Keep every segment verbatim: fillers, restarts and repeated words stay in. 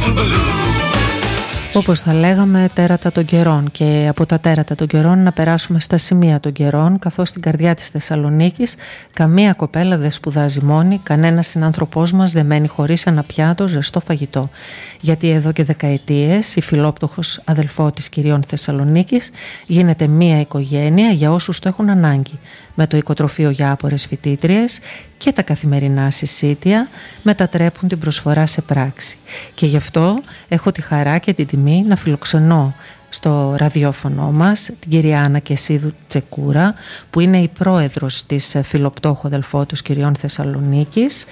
Όπως θα λέγαμε, τέρατα των καιρών, και από τα τέρατα των καιρών να περάσουμε στα σημεία των καιρών, καθώς στην καρδιά της Θεσσαλονίκης καμία κοπέλα δεν σπουδάζει μόνη, κανένας συνάνθρωπός μας δεν μένει χωρίς ένα πιάτο ζεστό φαγητό. Γιατί εδώ και δεκαετίες η Φιλόπτωχος Αδελφώτης Κυριών Θεσσαλονίκης γίνεται μία οικογένεια για όσους το έχουν ανάγκη, με το οικοτροφείο για άπορες φοιτήτριες και τα καθημερινά συσίτια μετατρέπουν την προσφορά σε πράξη. Και γι' αυτό έχω τη χαρά και την τιμή να φιλοξενώ στο ραδιόφωνο μας την κυρία Άννα Κεσίδου Τσεκούρα, που είναι η πρόεδρος της Φιλοπτώχου Αδελφώτος Κυριών Θεσσαλονίκης.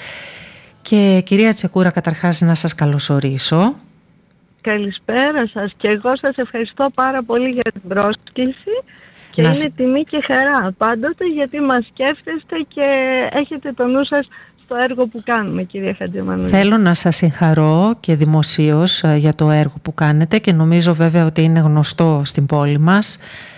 Και κυρία Τσεκούρα, καταρχάς να σας καλωσορίσω. Καλησπέρα σας, και εγώ σας ευχαριστώ πάρα πολύ για την πρόσκληση. Και να... είναι τιμή και χαρά πάντοτε, γιατί μας σκέφτεστε και έχετε το νου σας στο έργο που κάνουμε, κυρία Χατζημανούλη. Θέλω να σας συγχαρώ και δημοσίως για το έργο που κάνετε, και νομίζω βέβαια ότι είναι γνωστό στην πόλη μας.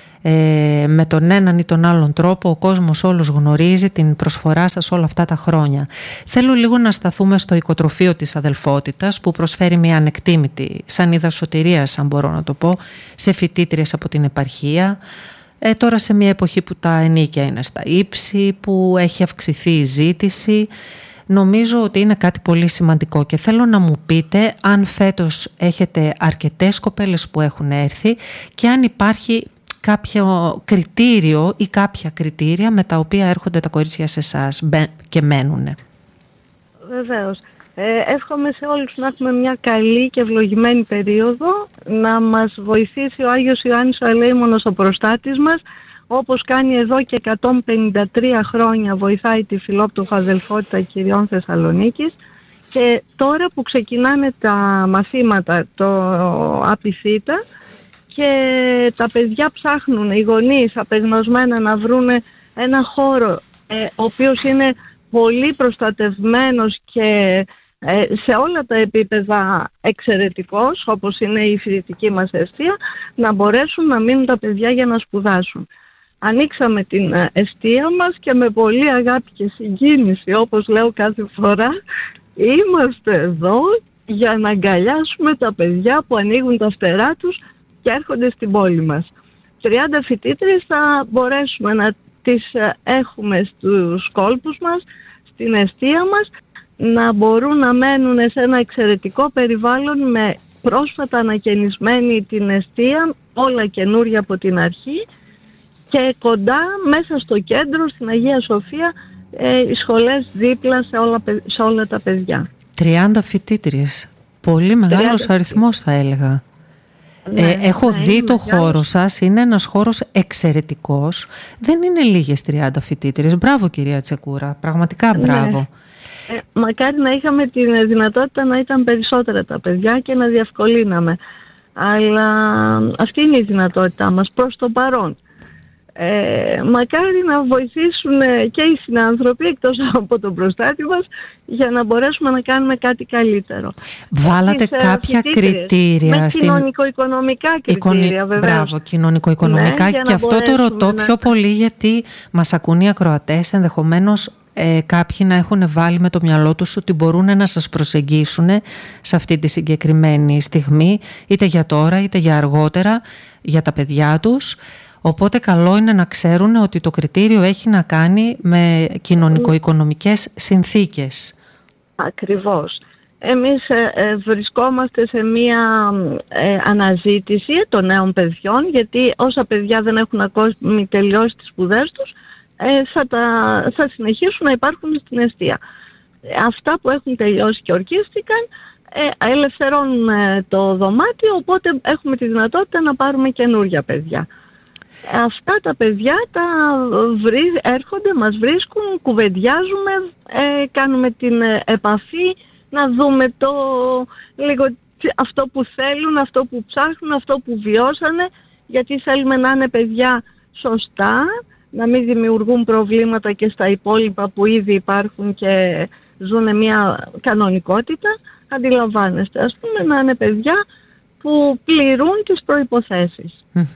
Ε, με τον έναν ή τον άλλον τρόπο ο κόσμος όλος γνωρίζει την προσφορά σας όλα αυτά τα χρόνια. Θέλω λίγο να σταθούμε στο οικοτροφείο της Αδελφότητας, που προσφέρει μια ανεκτήμητη σανίδα σωτηρίας, αν μπορώ να το πω, σε φοιτήτριες από την επαρχία. Ε, τώρα σε μια εποχή που τα ενοίκια είναι στα ύψη, που έχει αυξηθεί η ζήτηση, νομίζω ότι είναι κάτι πολύ σημαντικό, και θέλω να μου πείτε αν φέτος έχετε αρκετές κοπέλες που έχουν έρθει και αν υπάρχει κάποιο κριτήριο ή κάποια κριτήρια με τα οποία έρχονται τα κορίτσια σε εσάς και μένουνε. Βεβαίως. Ε, εύχομαι σε όλους να έχουμε μια καλή και ευλογημένη περίοδο, να μας βοηθήσει ο Άγιος Ιωάννης ο Ελεήμονος, ο προστάτης μας, όπως κάνει εδώ και εκατόν πενήντα τρία χρόνια βοηθάει τη Φιλόπτωχο Αδελφότητα Κυριών Θεσσαλονίκης. Και τώρα που ξεκινάνε τα μαθήματα, το απειθήτα, και τα παιδιά ψάχνουν, οι γονείς απεγνωσμένα, να βρουν ένα χώρο ε, ο οποίος είναι πολύ προστατευμένος και ε, σε όλα τα επίπεδα εξαιρετικός, όπως είναι η φοιτητική μας εστία, να μπορέσουν να μείνουν τα παιδιά για να σπουδάσουν. Ανοίξαμε την εστία μας και με πολύ αγάπη και συγκίνηση, όπως λέω κάθε φορά, είμαστε εδώ για να αγκαλιάσουμε τα παιδιά που ανοίγουν τα φτερά τους και έρχονται στην πόλη μας. τριάντα φοιτήτριες θα μπορέσουμε να τις έχουμε στους κόλπους μας, στην εστία μας, να μπορούν να μένουν σε ένα εξαιρετικό περιβάλλον, με πρόσφατα ανακαινισμένη την εστία, όλα καινούρια από την αρχή, και κοντά μέσα στο κέντρο, στην Αγία Σοφία, ε, οι σχολές δίπλα σε όλα, σε όλα τα παιδιά. τριάντα φοιτήτριες, πολύ μεγάλος αριθμός θα έλεγα. Ναι, ε, έχω ναι, δει το μεγάλος. Χώρο σας, είναι ένας χώρος εξαιρετικός. Δεν είναι λίγες τριάντα φοιτήτριες. Μπράβο κυρία Τσεκούρα, πραγματικά μπράβο. Ναι. Ε, μακάρι να είχαμε τη δυνατότητα να ήταν περισσότερα τα παιδιά και να διευκολύναμε. Αλλά αυτή είναι η δυνατότητά μας προς το παρόν. Ε, μακάρι να βοηθήσουν και οι συνάνθρωποι εκτός από τον προστάτη μας, για να μπορέσουμε να κάνουμε κάτι καλύτερο. Βάλατε Τις, κάποια κριτήρια με στην... κοινωνικο-οικονομικά κριτήρια, βεβαίως. Μπράβο, κοινωνικο-οικονομικά, ναι, και αυτό το ρωτώ να... πιο πολύ γιατί μας ακούν οι ακροατές, ενδεχομένως ε, κάποιοι να έχουν βάλει με το μυαλό τους ότι μπορούν να σας προσεγγίσουν σε αυτή τη συγκεκριμένη στιγμή, είτε για τώρα είτε για αργότερα, για τα παιδιά τους. Οπότε καλό είναι να ξέρουν ότι το κριτήριο έχει να κάνει με κοινωνικο-οικονομικές συνθήκες. Ακριβώς. Εμείς ε, ε, βρισκόμαστε σε μία ε, αναζήτηση των νέων παιδιών, γιατί όσα παιδιά δεν έχουν ακόμη τελειώσει τις σπουδές τους, ε, θα, τα, θα συνεχίσουν να υπάρχουν στην εστία. Αυτά που έχουν τελειώσει και ορκίστηκαν ε, ελευθερώνουν ε, το δωμάτιο, οπότε έχουμε τη δυνατότητα να πάρουμε καινούργια παιδιά. Αυτά τα παιδιά τα βρί, έρχονται, μας βρίσκουν, κουβεντιάζουμε, ε, κάνουμε την επαφή, να δούμε το, λίγο αυτό που θέλουν, αυτό που ψάχνουν, αυτό που βιώσανε, γιατί θέλουμε να είναι παιδιά σωστά, να μην δημιουργούν προβλήματα και στα υπόλοιπα που ήδη υπάρχουν και ζουν μια κανονικότητα. Αντιλαμβάνεστε, ας πούμε, να είναι παιδιά που πληρούν τις προϋποθέσεις. Mm-hmm.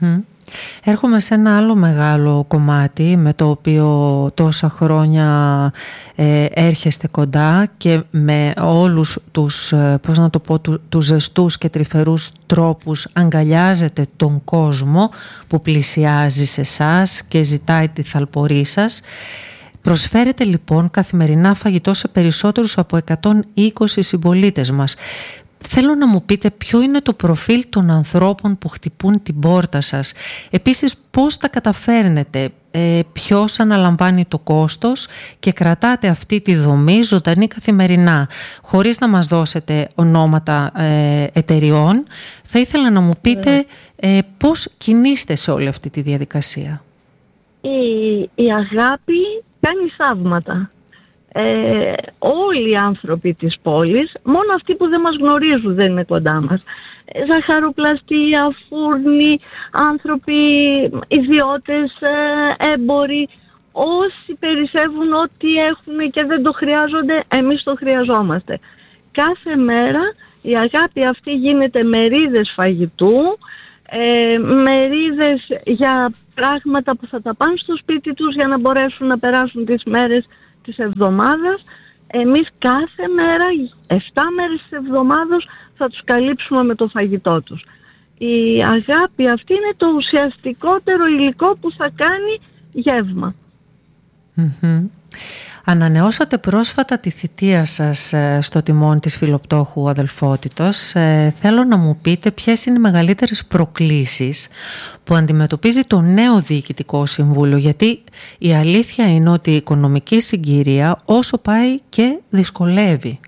Έρχομαι σε ένα άλλο μεγάλο κομμάτι με το οποίο τόσα χρόνια ε, έρχεστε κοντά και με όλους τους, πώς να το πω, του, τους ζεστούς και τρυφερούς τρόπους αγκαλιάζετε τον κόσμο που πλησιάζει σε εσάς και ζητάει τη θαλπορή σας. Προσφέρετε λοιπόν καθημερινά φαγητό σε περισσότερους από εκατόν είκοσι συμπολίτες μας. Θέλω να μου πείτε ποιο είναι το προφίλ των ανθρώπων που χτυπούν την πόρτα σας. Επίσης, πώς τα καταφέρνετε, ε, ποιος αναλαμβάνει το κόστος και κρατάτε αυτή τη δομή ζωντανή καθημερινά. Χωρίς να μας δώσετε ονόματα ε, εταιριών, θα ήθελα να μου πείτε ε, πώς κινείστε σε όλη αυτή τη διαδικασία. Η, η αγάπη κάνει θαύματα. Ε, όλοι οι άνθρωποι της πόλης, μόνο αυτοί που δεν μας γνωρίζουν δεν είναι κοντά μας. Ε, ζαχαροπλαστεία, φούρνοι, άνθρωποι, ιδιώτες, ε, έμποροι, όσοι περισσεύουν ό,τι έχουν και δεν το χρειάζονται, εμείς το χρειαζόμαστε. Κάθε μέρα η αγάπη αυτή γίνεται μερίδες φαγητού, ε, μερίδες για πράγματα που θα τα πάνε στο σπίτι τους για να μπορέσουν να περάσουν τις μέρες της εβδομάδας. Εμείς κάθε μέρα, εφτά μέρες της εβδομάδος θα τους καλύψουμε με το φαγητό τους. Η αγάπη αυτή είναι το ουσιαστικότερο υλικό που θα κάνει γεύμα. Mm-hmm. Ανανεώσατε πρόσφατα τη θητεία σας στο τιμόνι της Φιλοπτώχου Αδελφότητος. Ε, θέλω να μου πείτε ποιες είναι οι μεγαλύτερες προκλήσεις που αντιμετωπίζει το νέο Διοικητικό Συμβούλιο, γιατί η αλήθεια είναι ότι η οικονομική συγκυρία όσο πάει και δυσκολεύει.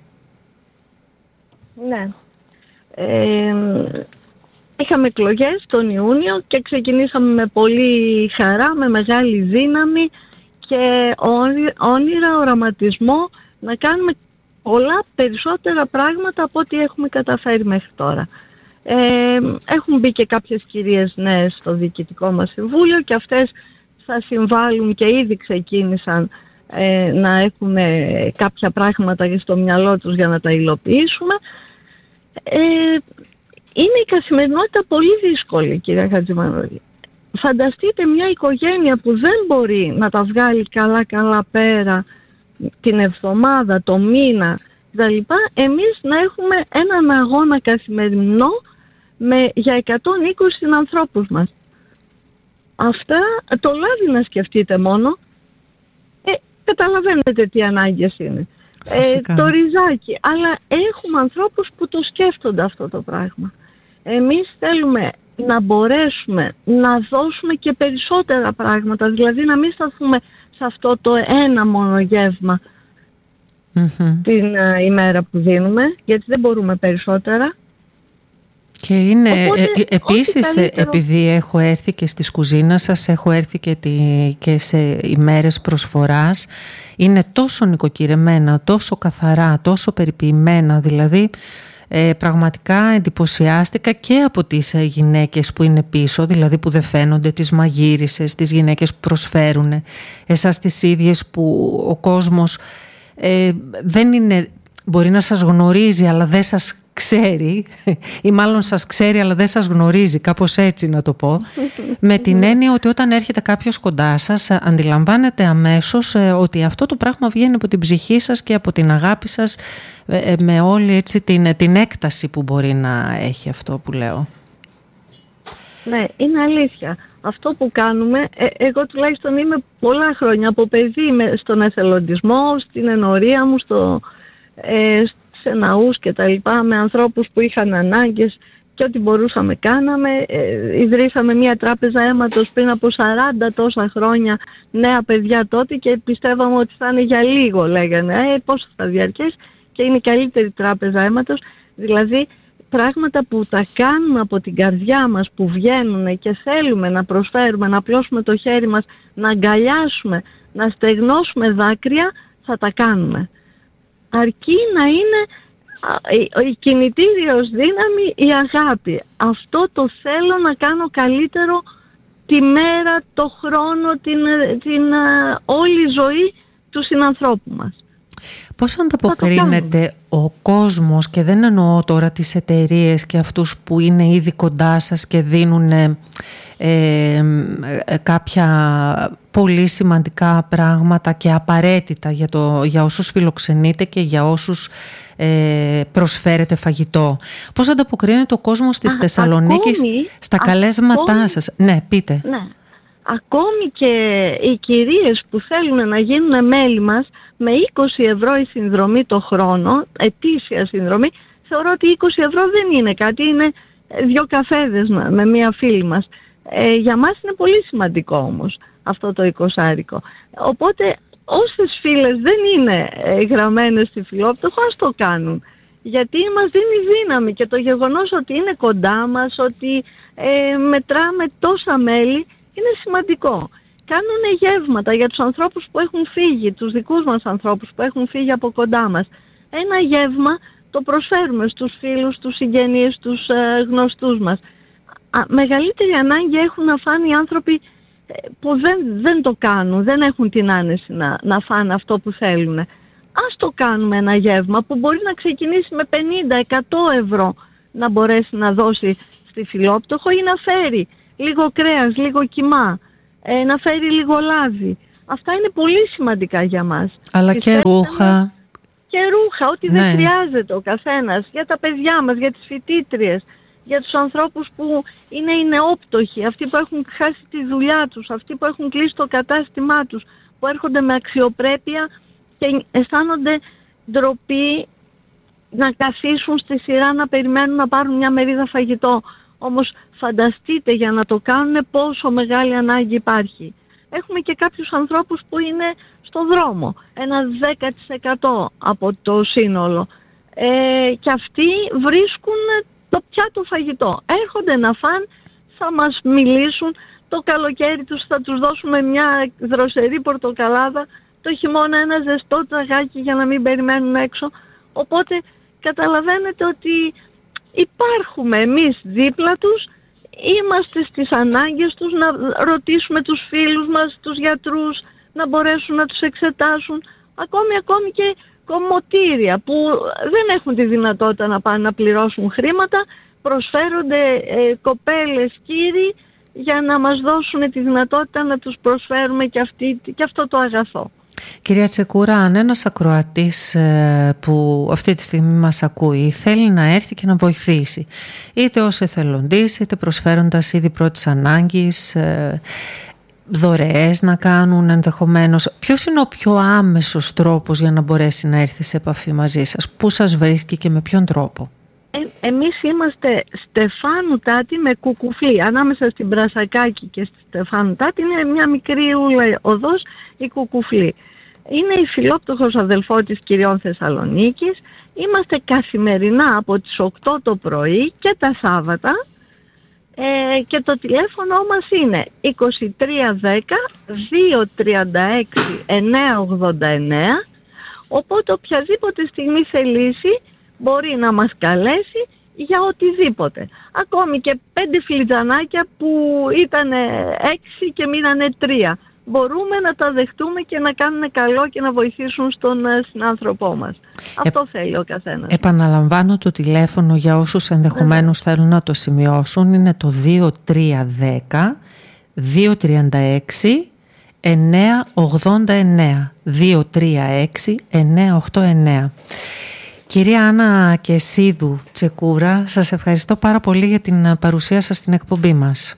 Ναι. Ε, είχαμε εκλογές τον Ιούνιο και ξεκινήσαμε με πολύ χαρά, με μεγάλη δύναμη και όνειρα, οραματισμό να κάνουμε πολλά περισσότερα πράγματα από ό,τι έχουμε καταφέρει μέχρι τώρα. Ε, έχουν μπει και κάποιες κυρίες νέες στο Διοικητικό μας Συμβούλιο και αυτές θα συμβάλλουν και ήδη ξεκίνησαν ε, να έχουν ε, κάποια πράγματα στο μυαλό τους για να τα υλοποιήσουμε. Ε, είναι η καθημερινότητα πολύ δύσκολη, κυρία Χατζημανόλη. Φανταστείτε μια οικογένεια που δεν μπορεί να τα βγάλει καλά-καλά πέρα την εβδομάδα, το μήνα κτλ. Εμείς να έχουμε έναν αγώνα καθημερινό με, για εκατόν είκοσι συνανθρώπους μας. Αυτά το λάδι να σκεφτείτε μόνο. Ε, καταλαβαίνετε τι ανάγκες είναι. Ε, το ριζάκι. Αλλά έχουμε ανθρώπους που το σκέφτονται αυτό το πράγμα. Εμείς θέλουμε να μπορέσουμε να δώσουμε και περισσότερα πράγματα, δηλαδή να μην σταθούμε σε αυτό το ένα μόνο γεύμα mm-hmm. την uh, ημέρα που δίνουμε, γιατί δεν μπορούμε περισσότερα. Και είναι Οπότε, ε, ε, επίσης καλύτερο... επειδή έχω έρθει και στις κουζίνας σας, έχω έρθει και, τη, και σε ημέρες προσφοράς, είναι τόσο νοικοκυρεμένα, τόσο καθαρά, τόσο περιποιημένα, δηλαδή Ε, πραγματικά εντυπωσιάστηκα και από τις ε, γυναίκες που είναι πίσω, δηλαδή που δεν φαίνονται, τις μαγείρισες, τις γυναίκες που προσφέρουν, εσάς τις ίδιες που ο κόσμος ε, δεν είναι, μπορεί να σας γνωρίζει αλλά δεν σας ξέρει ή μάλλον σας ξέρει αλλά δεν σας γνωρίζει, κάπως έτσι να το πω, με την έννοια ότι όταν έρχεται κάποιος κοντά σας αντιλαμβάνεται αμέσως ε, ότι αυτό το πράγμα βγαίνει από την ψυχή σας και από την αγάπη σας, ε, με όλη έτσι την, την έκταση που μπορεί να έχει αυτό που λέω. Ναι, είναι αλήθεια. Αυτό που κάνουμε, ε, εγώ τουλάχιστον είμαι πολλά χρόνια από παιδί με, στον εθελοντισμό, στην ενορία μου, στο, ε, σε ναούς και τα λοιπά, με ανθρώπους που είχαν ανάγκες και ό,τι μπορούσαμε κάναμε. Ε, ιδρύσαμε μια τράπεζα αίματος πριν από σαράντα τόσα χρόνια, νέα παιδιά τότε, και πιστεύαμε ότι θα είναι για λίγο, λέγανε. Ε, πόσο θα διαρκέσει, και είναι η καλύτερη τράπεζα αίματος. Δηλαδή πράγματα που τα κάνουμε από την καρδιά μας, που βγαίνουν και θέλουμε να προσφέρουμε, να απλώσουμε το χέρι μας, να αγκαλιάσουμε, να στεγνώσουμε δάκρυα, θα τα κάνουμε. Αρκεί να είναι η κινητήριος δύναμη η αγάπη. Αυτό το θέλω να κάνω καλύτερο τη μέρα, το χρόνο, την, την όλη ζωή του συνανθρώπου μας. Πώς ανταποκρίνεται ο κόσμος, και δεν εννοώ τώρα τις εταιρείες και αυτούς που είναι ήδη κοντά σας και δίνουν ε, ε, κάποια πολύ σημαντικά πράγματα και απαραίτητα για, το, για όσους φιλοξενείτε και για όσους ε, προσφέρετε φαγητό. Πώς ανταποκρίνεται ο κόσμος της Θεσσαλονίκης στα ακόμη, καλέσματά ακόμη, σας? Ναι, πείτε. Ναι. Ακόμη και οι κυρίες που θέλουν να γίνουν μέλη μας, με είκοσι ευρώ η συνδρομή το χρόνο, ετήσια συνδρομή, θεωρώ ότι είκοσι ευρώ δεν είναι κάτι, είναι δύο καφέδες με μία φίλη μας. Ε, για μας είναι πολύ σημαντικό όμως αυτό το εικοσάρικο. Οπότε όσες φίλες δεν είναι ε, γραμμένες στη Φιλόπτωχο, ας το κάνουν. Γιατί μας δίνει δύναμη, και το γεγονός ότι είναι κοντά μας, ότι ε, μετράμε τόσα μέλη, είναι σημαντικό. Κάνουν γεύματα για τους ανθρώπους που έχουν φύγει, τους δικούς μας ανθρώπους που έχουν φύγει από κοντά μας. Ένα γεύμα το προσφέρουμε στους φίλους, στους συγγενείς, στους ε, γνωστούς μας. Α, μεγαλύτερη ανάγκη έχουν να φάνε οι άνθρωποι ε, που δεν, δεν το κάνουν, δεν έχουν την άνεση να, να φάνε αυτό που θέλουν. Ας το κάνουμε ένα γεύμα που μπορεί να ξεκινήσει με πενήντα με εκατό ευρώ, να μπορέσει να δώσει στη Φιλόπτωχο ή να φέρει λίγο κρέας, λίγο κιμά, ε, να φέρει λίγο λάδι. Αυτά είναι πολύ σημαντικά για μας. Αλλά και ρούχα. Και ρούχα, ό,τι ναι. δεν χρειάζεται ο καθένας, για τα παιδιά μας, για τις φοιτήτριες, για τους ανθρώπους που είναι οι νεόπτωχοι, αυτοί που έχουν χάσει τη δουλειά τους, αυτοί που έχουν κλείσει το κατάστημά τους, που έρχονται με αξιοπρέπεια και αισθάνονται ντροπή να καθίσουν στη σειρά να περιμένουν να πάρουν μια μερίδα φαγητό. Όμως φανταστείτε, για να το κάνουν πόσο μεγάλη ανάγκη υπάρχει. Έχουμε και κάποιους ανθρώπους που είναι στο δρόμο, ένα δέκα τοις εκατό από το σύνολο. Ε, και αυτοί βρίσκουν το πιάτο φαγητό. Έρχονται να φάνε, θα μας μιλήσουν, το καλοκαίρι τους θα τους δώσουμε μια δροσερή πορτοκαλάδα, το χειμώνα ένα ζεστό τσαγάκι για να μην περιμένουν έξω. Οπότε καταλαβαίνετε ότι υπάρχουμε εμείς δίπλα τους, είμαστε στις ανάγκες τους, να ρωτήσουμε τους φίλους μας, τους γιατρούς, να μπορέσουν να τους εξετάσουν. Ακόμη, ακόμη και κομμωτήρια που δεν έχουν τη δυνατότητα να πάνε να πληρώσουν χρήματα, προσφέρονται ε, κοπέλες, κύριοι, για να μας δώσουν τη δυνατότητα να τους προσφέρουμε και, αυτή, και αυτό το αγαθό. Κυρία Τσεκούρα, αν ένας ακροατής που αυτή τη στιγμή μας ακούει θέλει να έρθει και να βοηθήσει, είτε ως εθελοντής, είτε προσφέροντας είδη πρώτης ανάγκης, δωρεές να κάνουν ενδεχομένως, ποιος είναι ο πιο άμεσος τρόπος για να μπορέσει να έρθει σε επαφή μαζί σας? Πού σας βρίσκει και με ποιον τρόπο? Ε, εμείς είμαστε Στεφάνου Τάτη με Κουκουφλή. Ανάμεσα στην Πρασακάκη και στη Στεφάνου Τάτη είναι μια μικρή οδός, η Κουκουφλή. Είναι η Φιλόπτωχος Αδελφότης Κυριών Θεσσαλονίκης. Είμαστε καθημερινά από τις οκτώ το πρωί και τα Σάββατα. Ε, και το τηλέφωνο μας είναι είκοσι τρία δέκα δύο τριάντα έξι εννιακόσια ογδόντα εννέα. Οπότε οποιαδήποτε στιγμή θελήσει μπορεί να μας καλέσει για οτιδήποτε. Ακόμη και πέντε φλιτζανάκια που ήταν έξι και μείνανε τρία. Μπορούμε να τα δεχτούμε και να κάνουν καλό και να βοηθήσουν στον συνάνθρωπό μας. Αυτό ε, θέλει ο καθένας. Επαναλαμβάνω το τηλέφωνο για όσους ενδεχομένως θέλουν να το σημειώσουν. Είναι το δύο τρία δέκα δύο τριάντα έξι εννιακόσια ογδόντα εννέα. δύο τρία έξι εννιακόσια ογδόντα εννέα. Κυρία Άννα Κεσίδου Τσεκούρα, σας ευχαριστώ πάρα πολύ για την παρουσία σας στην εκπομπή μας.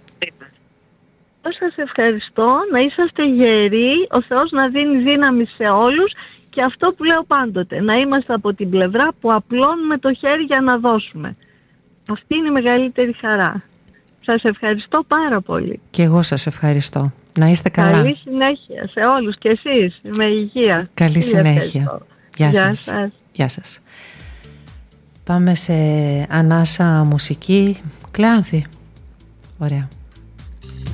Σας ευχαριστώ, να είσαστε γεροί, ο Θεός να δίνει δύναμη σε όλους και αυτό που λέω πάντοτε, να είμαστε από την πλευρά που απλώνουμε το χέρι για να δώσουμε. Αυτή είναι η μεγαλύτερη χαρά. Σας ευχαριστώ πάρα πολύ. Και εγώ σας ευχαριστώ. Να είστε καλά. Καλή συνέχεια σε όλους και εσείς, με υγεία. Καλή συνέχεια. Γεια, Γεια σας. σας. Γεια σας. Πάμε σε ανάσα μουσική. Κλεάνθη. Ωραία.